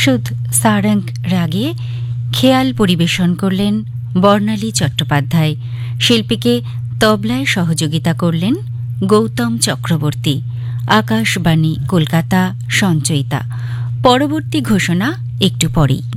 শুধ সারঙ্গ রাগে খেয়াল পরিবেশন করলেন বর্ণালী চট্টোপাধ্যায়। শিল্পীকে তবলায় সহযোগিতা করলেন গৌতম চক্রবর্তী। আকাশবাণী কলকাতা সঞ্চয়িতা। পরবর্তী ঘোষণা একটু পরেই।